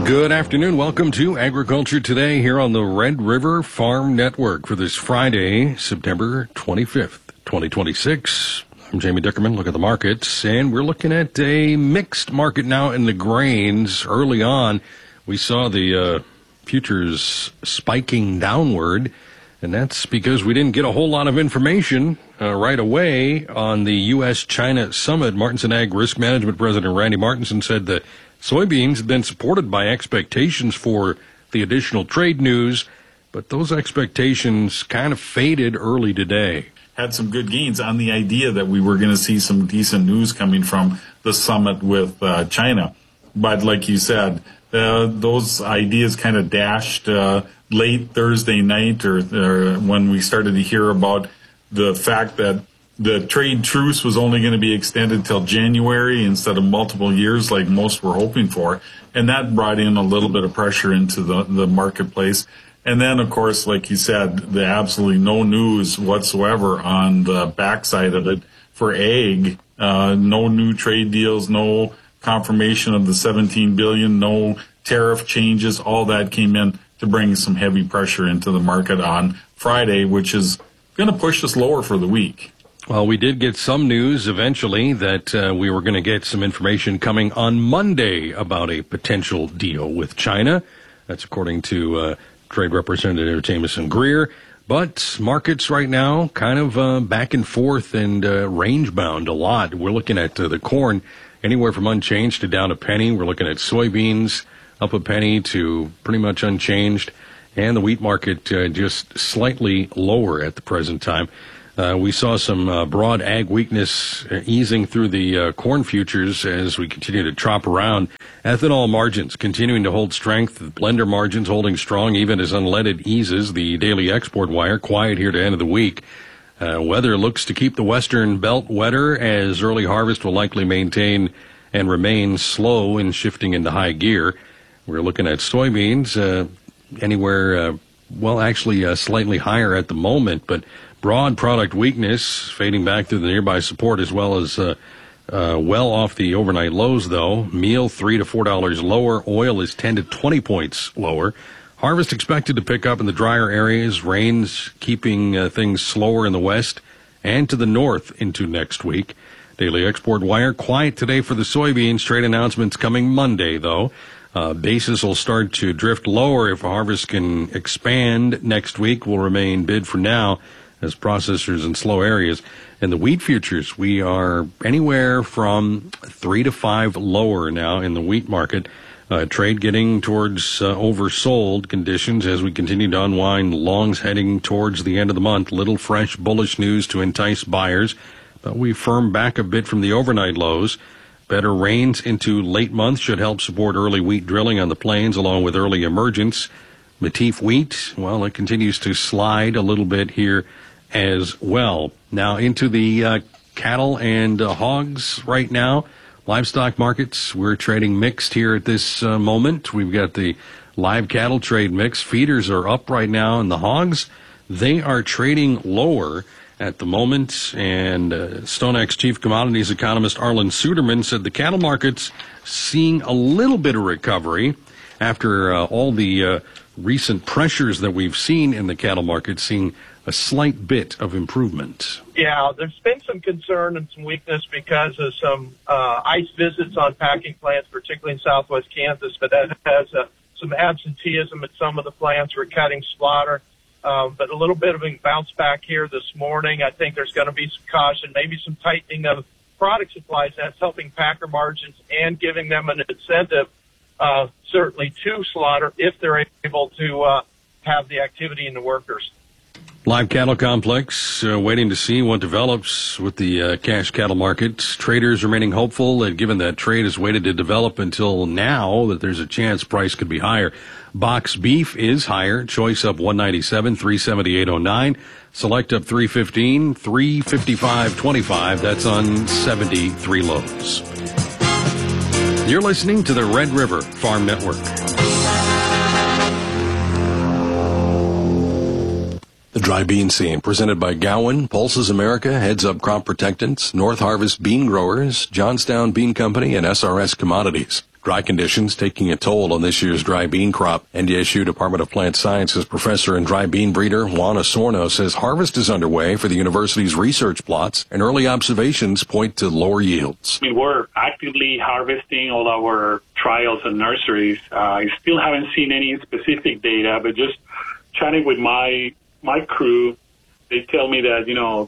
Good afternoon. Welcome to Agriculture Today here on the Red River Farm Network for this Friday, September 25th, 2026. I'm Jamie Dickerman. Look at the markets, and we're looking at a mixed market now in the grains. Early on, we saw the futures spiking downward, and that's because we didn't get a whole lot of information right away on the U.S.-China summit. Martinson Ag Risk Management President Randy Martinson said that soybeans have been supported by expectations for the additional trade news, but those expectations kind of faded early today. Had some good gains on the idea that we were going to see some decent news coming from the summit with China. But like you said, those ideas kind of dashed late Thursday night or when we started to hear about the fact that the trade truce was only going to be extended till January instead of multiple years like most were hoping for. And that brought in a little bit of pressure into the marketplace. And then, of course, like you said, the absolutely no news whatsoever on the backside of it for ag. No new trade deals, no confirmation of the $17 billion, no tariff changes. All that came in to bring some heavy pressure into the market on Friday, which is going to push us lower for the week. Well, we did get some news eventually that we were going to get some information coming on Monday about a potential deal with China. That's according to Trade Representative Jameson Greer. But markets right now kind of back and forth and range-bound a lot. We're looking at the corn anywhere from unchanged to down a penny. We're looking at soybeans up a penny to pretty much unchanged. And the wheat market just slightly lower at the present time. We saw some broad ag weakness easing through the corn futures as we continue to chop around. Ethanol margins continuing to hold strength. The blender margins holding strong even as unleaded eases. The daily export wire quiet here to end of the week. Weather looks to keep the western belt wetter as early harvest will likely maintain and remain slow in shifting into high gear. We're looking at soybeans anywhere, slightly higher at the moment, but broad product weakness fading back through the nearby support as well as well off the overnight lows, though. Meal $3 to $4 lower. Oil is 10 to 20 points lower. Harvest expected to pick up in the drier areas. Rains keeping things slower in the west and to the north into next week. Daily export wire quiet today for the soybeans. Trade announcements coming Monday, though. Basis will start to drift lower if harvest can expand next week. Will remain bid for now as processors in slow areas. And the wheat futures, we are anywhere from 3 to 5 lower now in the wheat market. Trade getting towards oversold conditions as we continue to unwind longs heading towards the end of the month. Little fresh bullish news to entice buyers, but we firm back a bit from the overnight lows. Better rains into late month should help support early wheat drilling on the plains along with early emergence. Matif wheat, well, it continues to slide a little bit here as well. Now into the cattle and hogs right now. Livestock markets, we're trading mixed here at this moment. We've got the live cattle trade mix. Feeders are up right now, and the hogs, they are trading lower at the moment. And StoneX chief commodities economist Arlen Suderman said the cattle market's seeing a little bit of recovery after all the recent pressures that we've seen in the cattle market, seeing a slight bit of improvement. Yeah, there's been some concern and some weakness because of some ICE visits on packing plants, particularly in southwest Kansas, but that has some absenteeism at some of the plants. We're cutting slaughter, but a little bit of a bounce back here this morning. I think there's going to be some caution, maybe some tightening of product supplies. That's helping packer margins and giving them an incentive, certainly to slaughter if they're able to have the activity in the workers. Live cattle complex, waiting to see what develops with the cash cattle market. Traders remaining hopeful that given that trade is waited to develop until now, that there's a chance price could be higher. Box beef is higher. Choice up 197, 378.09. Select up 315, 355.25. That's on 73 lows. You're listening to the Red River Farm Network. The dry bean scene presented by Gowan, Pulses America, Heads Up Crop Protectants, North Harvest Bean Growers, Johnstown Bean Company, and SRS Commodities. Dry conditions taking a toll on this year's dry bean crop. NDSU Department of Plant Sciences professor and dry bean breeder Juan Osorno says harvest is underway for the university's research plots, and early observations point to lower yields. I mean, we're actively harvesting all our trials and nurseries. I still haven't seen any specific data, but just chatting with my crew, they tell me that,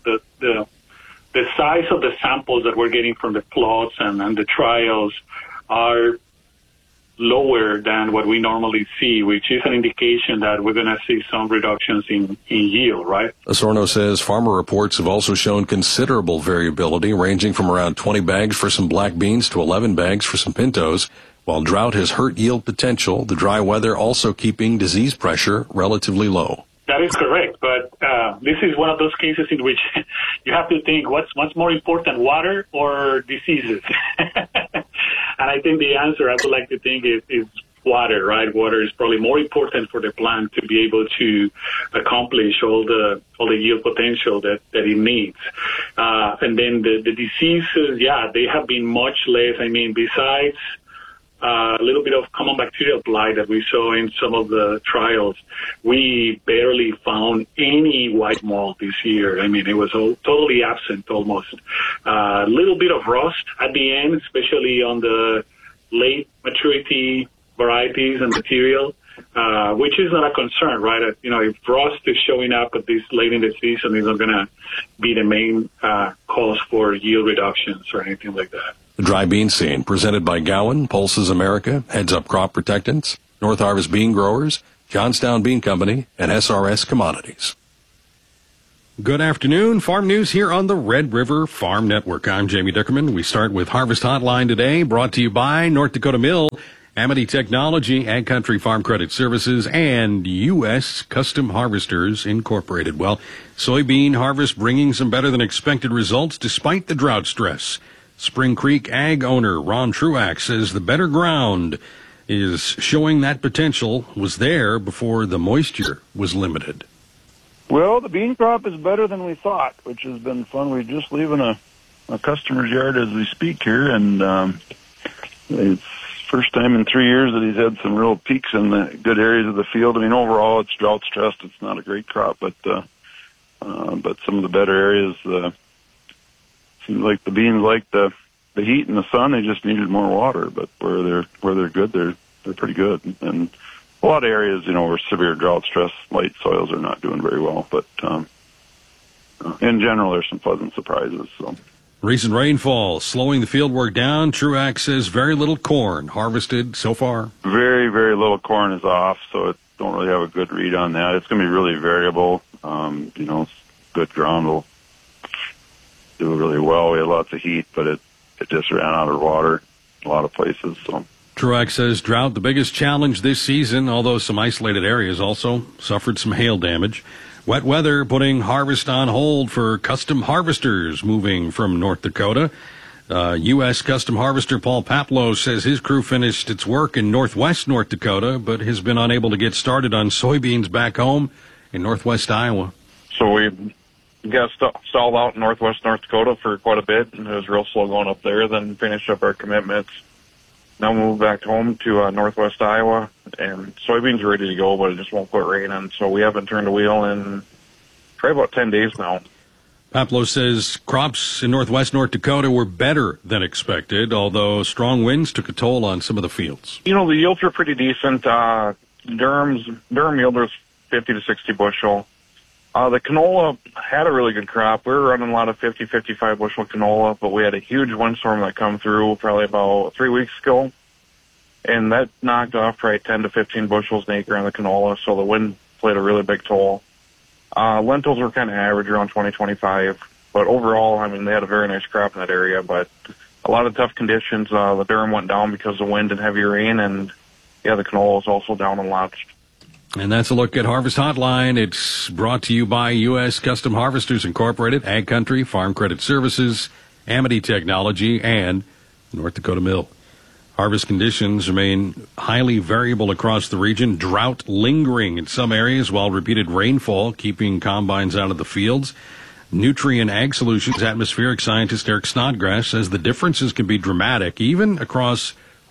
the size of the samples that we're getting from the plots and the trials are lower than what we normally see, which is an indication that we're going to see some reductions in yield, right? Osorno says farmer reports have also shown considerable variability, ranging from around 20 bags for some black beans to 11 bags for some pintos. While drought has hurt yield potential, the dry weather also keeping disease pressure relatively low. That is correct, but this is one of those cases in which you have to think what's more important, water or diseases? And I think the answer I would like to think is water, right? Water is probably more important for the plant to be able to accomplish all the yield potential that it needs. And then the diseases, they have been much less. I mean, besides a little bit of common bacterial blight that we saw in some of the trials, we barely found any white mold this year. I mean, it was totally absent almost. A little bit of rust at the end, especially on the late maturity varieties and material, which is not a concern, right? If rust is showing up at this late in the season, it's not going to be the main cause for yield reductions or anything like that. The dry bean scene presented by Gowan, Pulses America, Heads Up Crop Protectants, North Harvest Bean Growers, Johnstown Bean Company, and SRS Commodities. Good afternoon. Farm news here on the Red River Farm Network. I'm Jamie Dickerman. We start with Harvest Hotline today, brought to you by North Dakota Mill, Amity Technology, Ag Country Farm Credit Services, and U.S. Custom Harvesters Incorporated. Well, soybean harvest bringing some better than expected results despite the drought stress. Spring Creek ag owner Ron Truax says the better ground is showing that potential was there before the moisture was limited. Well, the bean crop is better than we thought, which has been fun. We're just leaving a customer's yard as we speak here, and it's first time in 3 years that he's had some real peaks in the good areas of the field. I mean, overall, it's drought stressed. It's not a great crop, but some of the better areas seems like the beans like the heat and the sun. They just needed more water, but where they're good, they're pretty good. And a lot of areas, where severe drought stress, light soils are not doing very well. But in general, there's some pleasant surprises. So. Recent rainfall slowing the field work down. Truax says very little corn harvested so far. Very, very little corn is off, so I don't really have a good read on that. It's going to be really variable. Good ground will do really well. We had lots of heat, but it just ran out of water in a lot of places. So. Truax says drought the biggest challenge this season, although some isolated areas also suffered some hail damage. Wet weather putting harvest on hold for custom harvesters moving from North Dakota. U.S. custom harvester Paul Paplow says his crew finished its work in northwest North Dakota, but has been unable to get started on soybeans back home in northwest Iowa. So we got stalled out in northwest North Dakota for quite a bit, and it was real slow going up there. Then finished up our commitments. Now we moved back home to northwest Iowa, and soybeans are ready to go, but it just won't quit raining. So we haven't turned a wheel in probably about 10 days now. Paplow says crops in northwest North Dakota were better than expected, although strong winds took a toll on some of the fields. The yields were pretty decent. Durum yield was 50 to 60 bushel. The canola had a really good crop. We were running a lot of 50, 55 bushel canola, but we had a huge windstorm that come through probably about 3 weeks ago, and that knocked off probably 10 to 15 bushels an acre on the canola, so the wind played a really big toll. Lentils were kind of average, around 20, 25, but overall, they had a very nice crop in that area, but a lot of tough conditions. The durum went down because of wind and heavy rain, and the canola was also down a lot. And that's a look at Harvest Hotline. It's brought to you by U.S. Custom Harvesters Incorporated, Ag Country Farm Credit Services, Amity Technology, and North Dakota Mill. Harvest conditions remain highly variable across the region. Drought lingering in some areas, while repeated rainfall keeping combines out of the fields. Nutrien Ag Solutions atmospheric scientist Eric Snodgrass says the differences can be dramatic, even across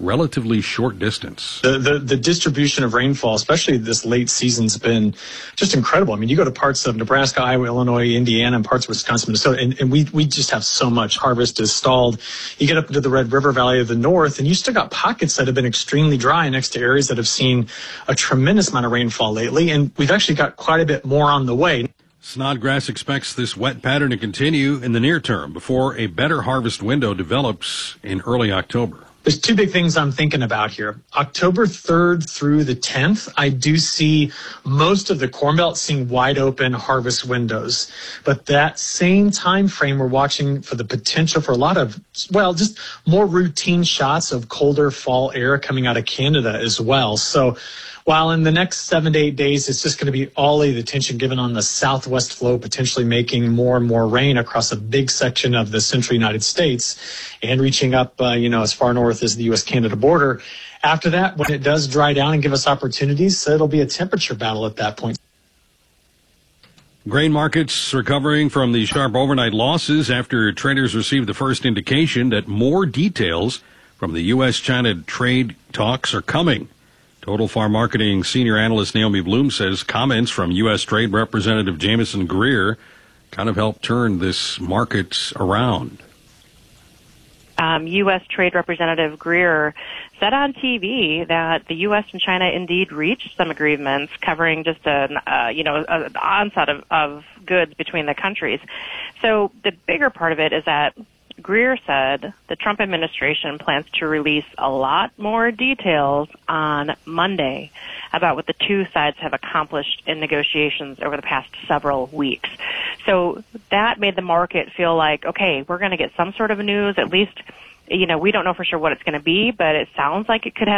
relatively short distance. The distribution of rainfall, especially this late season's been just incredible. I mean, you go to parts of Nebraska, Iowa, Illinois, Indiana, and parts of Wisconsin, Minnesota, and we just have so much. Harvest is stalled. You get up into the Red River Valley of the north, and you still got pockets that have been extremely dry next to areas that have seen a tremendous amount of rainfall lately, and we've actually got quite a bit more on the way. Snodgrass expects this wet pattern to continue in the near term before a better harvest window develops in early October. There's two big things I'm thinking about here. October 3rd through the 10th, I do see most of the Corn Belt seeing wide open harvest windows. But that same time frame, we're watching for the potential for a lot of, well, just more routine shots of colder fall air coming out of Canada as well. So while in the next 7 to 8 days, it's just going to be all the attention given on the southwest flow, potentially making more and more rain across a big section of the central United States and reaching up, as far north as the U.S.-Canada border. After that, when it does dry down and give us opportunities, it'll be a temperature battle at that point. Grain markets recovering from the sharp overnight losses after traders received the first indication that more details from the U.S.-China trade talks are coming. Total Farm Marketing Senior Analyst Naomi Bloom says comments from U.S. Trade Representative Jamison Greer kind of helped turn this market around. U.S. Trade Representative Greer said on TV that the U.S. and China indeed reached some agreements covering just an onset of goods between the countries. So the bigger part of it is that Greer said the Trump administration plans to release a lot more details on Monday about what the two sides have accomplished in negotiations over the past several weeks. So that made the market feel like, okay, we're going to get some sort of news, at least, we don't know for sure what it's going to be, but it sounds like it could have